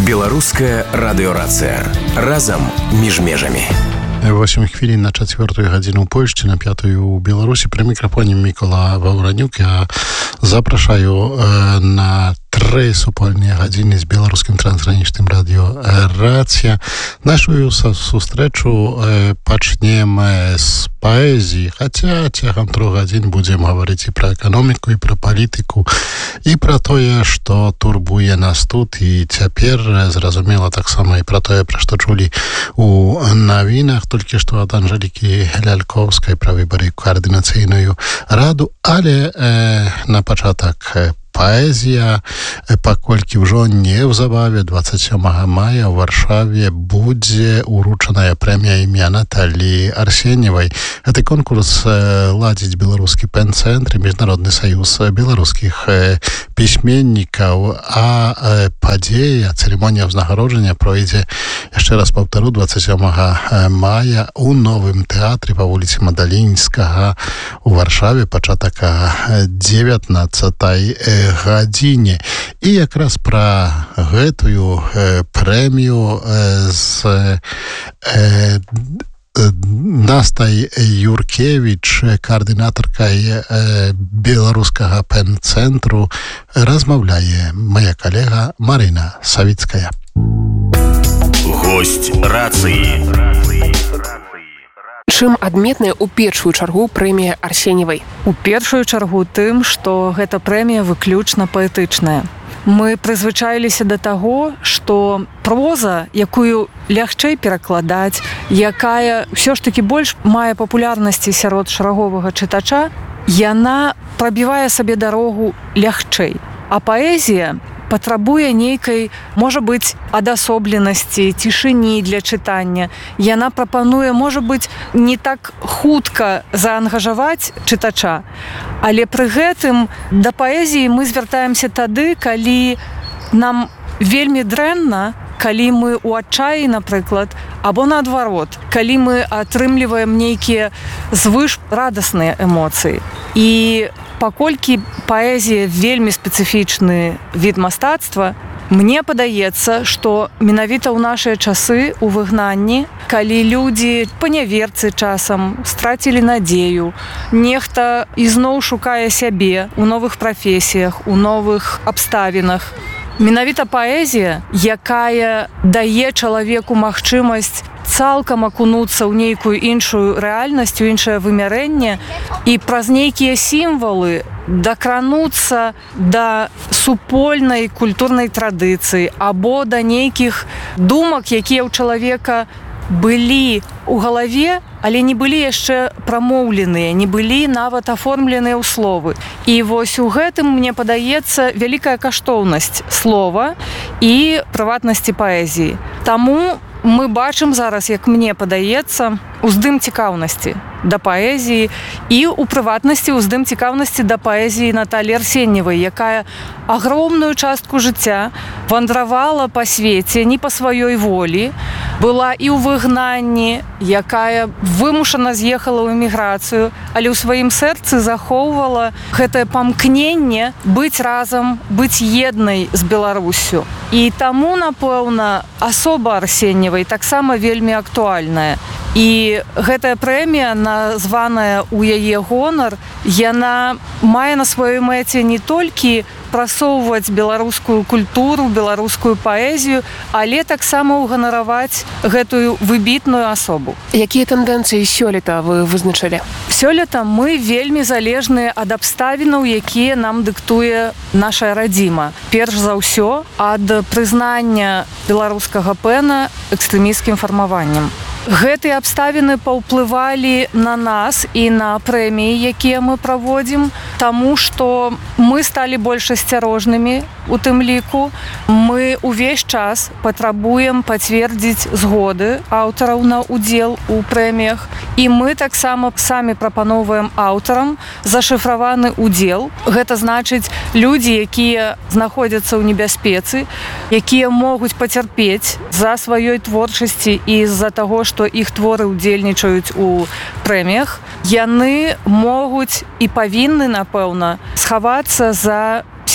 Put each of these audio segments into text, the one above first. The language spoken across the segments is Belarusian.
Беларуская радыёрацыя. Разам між межамі. 8 хвілін на 4 гадзіну ў Польшчы, на 5 у Беларусі. При мікрафоне Микола Ваўранюк. Я запрашаю на 3 супольныя гадзіны з беларускім трансгранічным радыё «Рацыя». Нашу сустрэчу пачнем з паэзіі, хаця цягам 3 гадзін будзем гаварыць і пра эканоміку, і пра палітыку, і пра тое, што турбуе нас тут і цяпер, зразумела, таксама і пра тое, пра што чулі у навінах толькі што ад Анжэлікі Лялькоўскай пра выбары каардынацыйную раду, але на пачатак паэзія, паколькі ўжо неўзабаве 27 мая ў Варшаве будзе уручаная прэмія імя Наталіі Арсеньевай. Гэты конкурс ладзіць беларускі пен-цэнтр і міжнародны саюз беларускіх пісьменнікаў, а падзея, цырымонія ўзнагароджання пройдзе, яшчэ раз паўтару, 27 мая у новым тэатры па вуліцы Мадалінскага у Варшаве, пачатак 19 гадзіне. І якраз пра гэтую прэмію з Настай Юркевіч, коаардынатаркай беларускага пен-цэнтру, размаўляе моя калега Марына Савіцкая. Госць рацыі. Чым адметная ў першую чаргу прэмія Арсеньевай? У першую чаргу тым, што гэта прэмія выключна паэтычная. Мы прызвычаіліся да таго, што проза, якую лягчэй перакладаць, якая ўсё ж такі больш мае папулярнасці сярод шараговага чытача, яна прабівае сабе дарогу лягчэй. А паэзія патрабуе нейкай, можа быць, адасобленасці, цішыні для чытання. Яна прапануе, можа быць, не так хутка заангажаваць чытача, але пры гэтым да паэзіі мы звяртаемся тады, калі нам вельмі дрэнна, калі мы ў адчаі, напрыклад, або наадварот, калі мы атрымліваем нейкія звыш радасныя эмоцыі. І паколькі паэзія вельмі спецыфічны від мастацтва, мне падаецца, што менавіта ў нашыя часы у выгнанні, калі людзі па няверцы часам страцілі надзею, нехта ізноў шукае сябе ў новых прафесіях, у новых абставінах, менавіта паэзія, якая дае чалавеку магчымасць цалкам акунуцца ў нейкую іншую рэальнасць, у іншае вымярэнне і праз нейкія сімвалы дакрануцца да супольнай культурнай традыцыі або да нейкіх думак, якія ў чалавека былі ў галаве, але не былі яшчэ прамоўленыя, не былі нават аформленыя ў словы. І вось у гэтым, мне падаецца, вялікая каштоўнасць слова і прыватнасці паэзіі. Таму мы бачым зараз, як мне падаецца, уздым цікаўнасці да паэзіі і у прыватнасці уздым цікаўнасці да паэзіі Наталіі Арсеньевай, якая агромную частку жыцця вандравала па свеце не па сваёй волі, была і ў выгнанні, якая вымушана з'ехала ў эміграцыю, але ў сваім сэрцы захоўвала гэтае памкненне быць разам, быць еднай з Беларуссю. І таму, напэўна, асоба Арсеньевай таксама вельмі актуальная. І гэтая прэмія, названая ў яе гонар, яна мае на сваёй мэце не толькі прасоўваць беларускую культуру, беларускую паэзію, але таксама ўганараваць гэтую выбітную асобу. Якія тэндэнцыі сёлета вы вызначылі? Сёлета мы вельмі залежныя ад абставінаў, якія нам дыктуе наша радзіма. Перш за ўсё, ад прызнання беларускага пэна экстрэмісцкім фармаваннем. Гэтыя абставіны паўплывалі на нас і на прэміі, якія мы праводзім, таму што мы сталі больш асцярожнымі у тым ліку. Мы ўвесь час патрабуем пацвердзіць згоды аўтараў на ўдзел у прэміях, і мы таксама самі прапаноўваем аўтарам зашыфраваны ўдзел. Гэта значыць, людзі, якія знаходзяцца ў небяспецы, якія могуць пацярпець за сваёй творчасці і з-за таго, што іх творы ўдзельнічаюць у прэміях, яны могуць і павінны, напэўна, схавацца за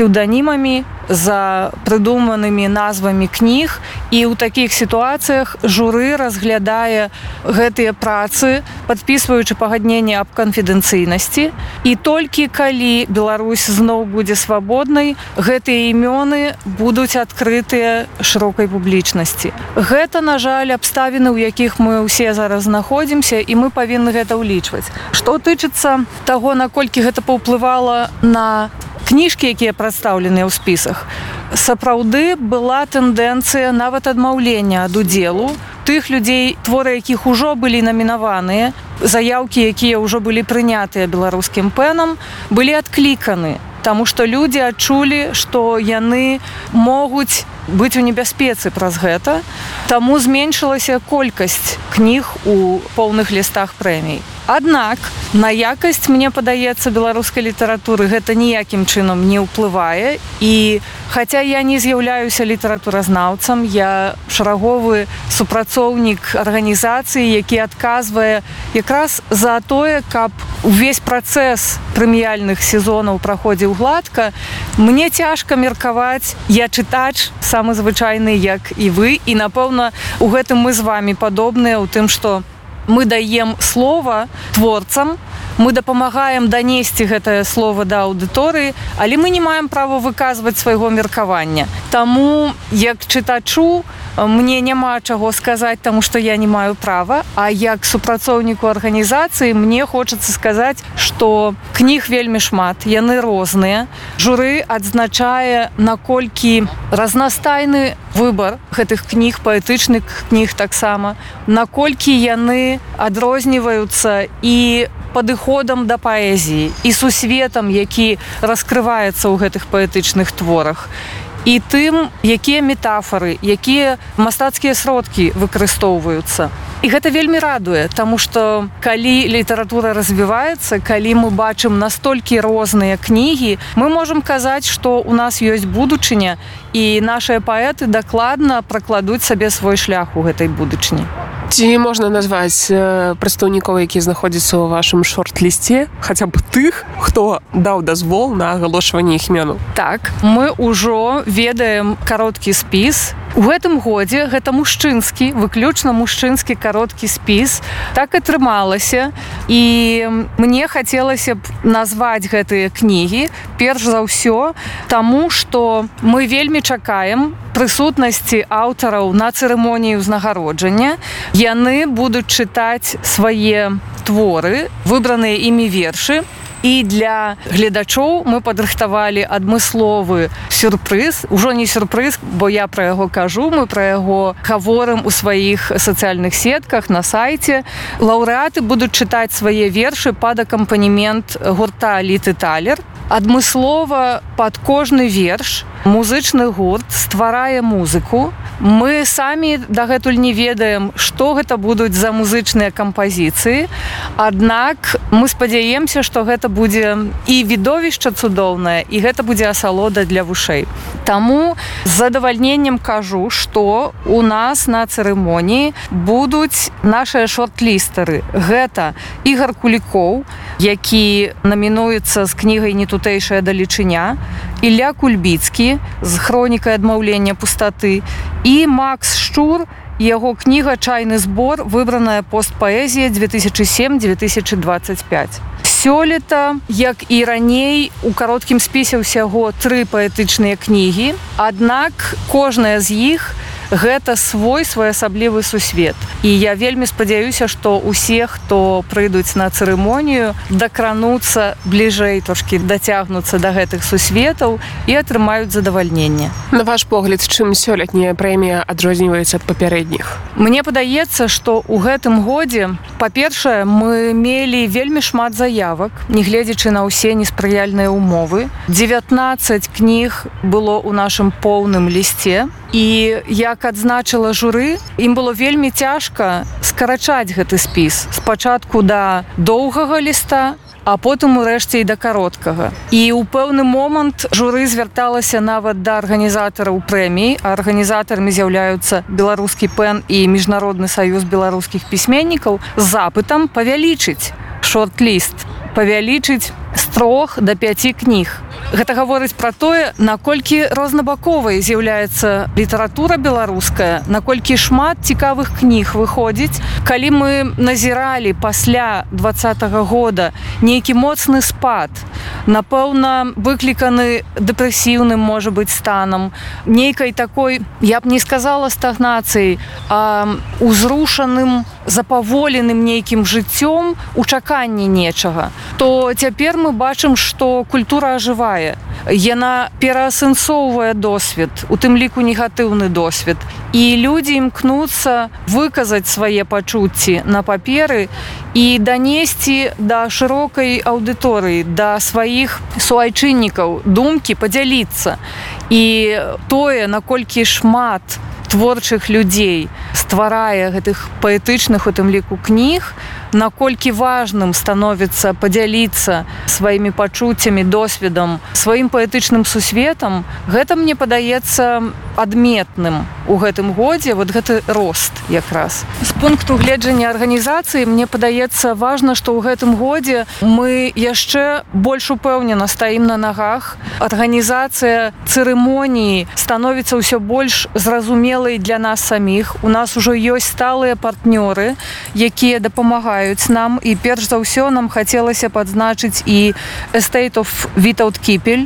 псевданімамі, за прыдуманымі назвамі кніг, і ў такіх сітуацыях журы разглядае гэтыя працы, падпісваючы пагадненне аб канфідэнцыйнасці, і толькі калі Беларусь зноў будзе свабоднай, гэтыя імёны будуць адкрытыя шырокай публічнасці. Гэта, на жаль, абставіны, у якіх мы ўсе зараз знаходзімся, і мы павінны гэта ўлічваць. Што тычыцца таго, наколькі гэта паўплывала на кніжкі, якія прадстаўленыя ў спісах, сапраўды была тэндэнцыя нават адмаўлення ад удзелу тых людзей, творы якіх ужо былі намінаваныя, заяўкі, якія ўжо былі прынятыя беларускім пэнам, былі адкліканы, таму што людзі адчулі, што яны могуць быць у небяспецы праз гэта, таму зменшылася колькасць кніг у поўных лістах прэмій. Аднак на якасць, мне падаецца, беларускай літаратуры гэта ніякім чынам не ўплывае, і хаця я не з'яўляюся літаратуразнаўцам, я шараговы супрацоўнік арганізацыі, які адказвае якраз за тое, каб увесь працэс прэміяльных сезонаў праходзіў гладка, мне цяжка меркаваць, я чытач, самы звычайны, як і вы, і, напэўна, у гэтым мы з вамі падобныя ў тым, што мы даем слова творцам, мы дапамагаем данесці гэтае слова да аўдыторыі, але мы не маем права выказваць свайго меркавання. Таму, як чытачу, мне няма чаго сказаць, таму што я не маю права, а як супрацоўніку арганізацыі мне хочацца сказаць, што кніг вельмі шмат, яны розныя. Журы адзначае, наколькі разнастайны выбар гэтых кніг, паэтычных кніг таксама, наколькі яны адрозніваюцца і падыходам да паэзіі, і сусветам, які раскрываецца ў гэтых паэтычных творах, і тым, якія метафары, якія мастацкія сродкі выкарыстоўваюцца. І гэта вельмі радуе, таму што калі літаратура развіваецца, калі мы бачым настолькі розныя кнігі, мы можам казаць, што ў нас ёсць будучыня, і нашыя паэты дакладна пракладуць сабе свой шлях у гэтай будучыні. Ці можна назваць прадстаўнікоў, якія знаходзяцца ў вашым шорт-лісце, хаця б тых, хто даў дазвол на агалошванне іх імёнаў? Так, мы ўжо ведаем кароткі спіс. У гэтым годзе гэта мужчынскі, выключна мужчынскі кароткі спіс. Так атрымалася. І мне хацелася б назваць гэтыя кнігі, перш за ўсё, таму што мы вельмі чакаем прысутнасці аўтараў на цырымоніі ўзнагароджання. Яны будуць чытаць свае творы, выбраныя імі вершы. І для гледачоў мы падрыхтавалі адмысловы сюрпрыз. Ужо не сюрпрыз, бо я пра яго кажу, мы пра яго гаворым у сваіх сацыяльных сетках, на сайце. Лаўрэаты будуць чытаць свае вершы пад акампанемент гурта «Літы Талер». Адмыслова пад кожны верш музычны гурт стварае музыку. Мы самі дагэтуль не ведаем, што гэта будуць за музычныя кампазіцыі. Аднак мы спадзяемся, што гэта будзе і відовішча цудоўнае, і гэта будзе асалода для вушэй. Таму з задавальненнем кажу, што у нас на цырымоніі будуць нашыя шорт-лістары. Гэта Ігор Кулікоў, які намінуецца з кнігай «Нетутэйшая далечыня», Ілля Кульбіцкі з хронікай адмаўлення пустаты і Макс Шчур, яго кніга «Чайны збор», выбраная постпаэзія 2007-2025. Сёлета, як і раней, у кароткім спісе ўсяго 3 паэтычныя кнігі, аднак кожная з іх гэта свой своеасаблівы сусвет. І я вельмі спадзяюся, што усе, хто прыйдуць на цырымонію, дакрануцца бліжэй, трошкі дацягнуцца да гэтых сусветаў і атрымаюць задавальненне. На ваш погляд, чым сёлетняя прэмія адрозніваецца ад папярэдніх? Мне падаецца, што ў гэтым годзе, па-першае, мы мелі вельмі шмат заявак, нягледзячы на ўсе неспрыяльныя ўмовы. 19 кніг было ў нашым поўным лісце. І, як адзначыла журы, ім было вельмі цяжка скарачаць гэты спіс. Спачатку да доўгага ліста, а потым урэшце і да кароткага. І ў пэўны момант журы звярталася нават да арганізатараў прэмій. Арганізатарамі з'яўляюцца Беларускі пэн і Міжнародны саюз беларускіх пісьменнікаў з запытам павялічыць шорт-ліст. павялічыць з 3 до 5 кніг. Гэта гаворыць пра тое, наколькі рознабаковай з'яўляецца літаратура беларуская, наколькі шмат цікавых кніг выходзіць. Калі мы назіралі пасля 20-го года нейкі моцны спад, напэўна, выкліканы дэпрэсіўным, можа быць, станам, нейкай такой, я б не сказала стагнацыяй, а узрушаным, запаволеным нейкім жыццём у чаканні нечага, то цяпер мы бачым, што культура ажывае. Яна пераасэнсоўвае досвед, у тым ліку негатыўны досвед. І людзі імкнуцца выказаць свае пачуцці на паперы і данесці да шырокай аўдыторыі, да сваіх суайчыннікаў думкі, падзяліцца. І тое, наколькі шмат творчых людзей стварае гэтых паэтычных, у тым ліку, кніг, наколькі важным становіцца падзяліцца сваімі пачуццямі, досведам, сваім паэтычным сусветам, гэта, мне падаецца, адметным у гэтым годзе, вот гэты рост якраз. З пункту гледжання арганізацыі, мне падаецца, важна, што ў гэтым годзе мы яшчэ больш упэўнена стаім на нагах. Арганізацыя цырымоніі становіцца ўсё больш зразумелай для нас саміх. У нас ужо ёсць сталыя партнёры, якія дапамагаюць нам, і перш за ўсё нам хацелася падзначыць і Estate of Вітаўт Кіпель,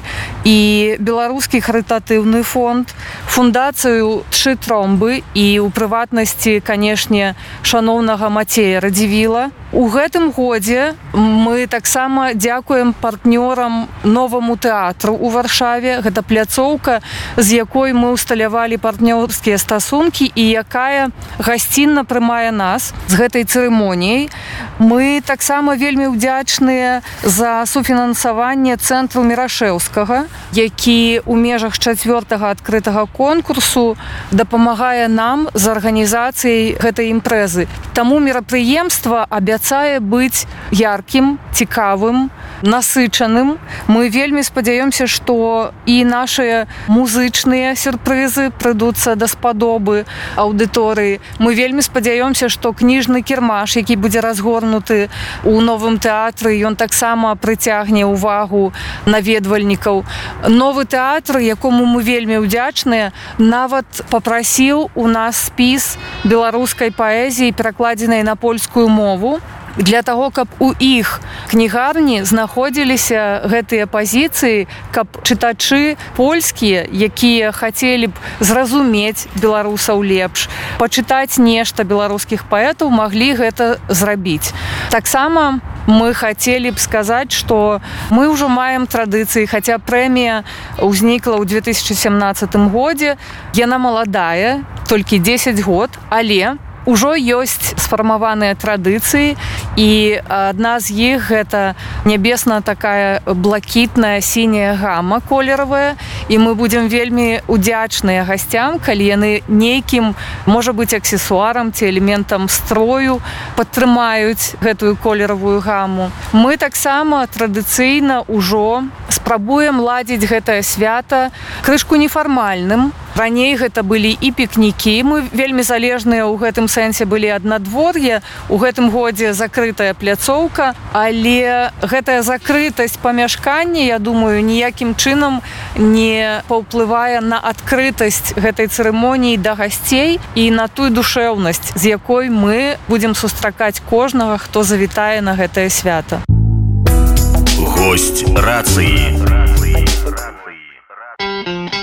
і Беларускі харытатыўны фонд, фундацыю «Тры тромбы» і, у прыватнасці, канешне, шаноўнага Мацея Радзівіла. У гэтым годзе мы таксама дзякуем партнёрам новаму тэатру ў Варшаве. Гэта пляцоўка, з якой мы ўсталявалі партнёрскія стасункі і якая гасцінна прымае нас з гэтай цырымоніяй. Мы таксама вельмі ўдзячныя за суфінансаванне цэнтру Мірашэўскага, які ў межах 4-го адкрытага конкурсу дапамагае нам з арганізацыяй гэтай імпрэзы. Таму мерапрыемства абяцае быць яркім, цікавым, насычаным. Мы вельмі спадзяёмся, што і нашыя музычныя сюрпрызы прыйдуцца даспадобы аўдыторыі. Мы вельмі спадзяёмся, што кніжны кірмаш, які будзе разгорнуты ў новым тэатры, ён таксама прыцягне ўвагу наведвальнікаў. Новы тэатр, якому мы вельмі ўдзячныя, нават папрасіў у нас спіс беларускай паэзіі, перакладзенай на польскую мову, для таго, каб у іх кнігарні знаходзіліся гэтыя пазіцыі, каб чытачы польскія, якія хацелі б зразумець беларусаў лепш, пачытаць нешта беларускіх паэтаў, маглі гэта зрабіць. Таксама мы хацелі б сказаць, што мы ўжо маем традыцыі, хаця прэмія ўзнікла ў 2017 годзе, яна маладая, толькі 10 год, але ужо ёсць сфармаваныя традыцыі, і адна з іх гэта нябесна такая блакітная сіняя гама колеравая, і мы будзем вельмі удзячныя гасцям, калі яны нейкім, можа быць, аксесуарам ці элементам строю падтрымаюць гэтую колеравую гаму. Мы таксама традыцыйна ўжо спрабуем ладзіць гэтае свята крышку нефармальным. Раней гэта былі і пікнікі, мы вельмі залежныя ў гэтым сэнсе былі ад надвор'я, у гэтым годзе закрытая пляцоўка, але гэтая закрытасць памяшкання, я думаю, ніякім чынам не паўплывае на адкрытасць гэтай цырымоніі да гасцей і на тую душэўнасць, з якой мы будзем сустракаць кожнага, хто завітае на гэтае свята. Гость рацыі.